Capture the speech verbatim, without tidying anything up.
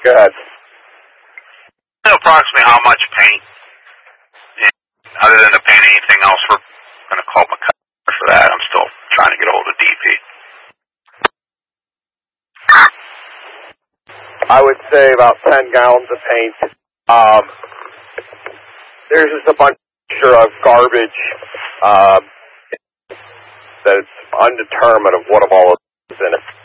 Go ahead. Approximately how much paint? And other than to paint anything else, we're going to call McCutcheon for that. I'm still trying to get a hold of D P. I would say about ten gallons of paint. Um, there's just a bunch of garbage um, that it's undetermined of what of all is in it.